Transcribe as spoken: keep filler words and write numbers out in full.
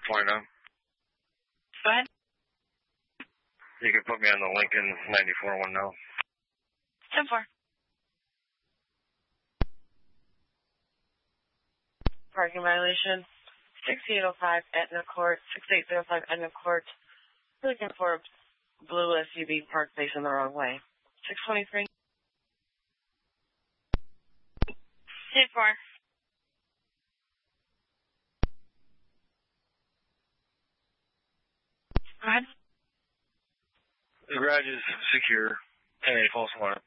twenty-nine. Go ahead. You can put me on the Lincoln ninety-four one now. ten four. Parking violation. sixty-eight oh five Etna Court. sixty-eight oh five Etna Court. Looking for a blue S U V parked facing the wrong way. six twenty-three. ten four. Go ahead. The garage is secure. Any false alarm.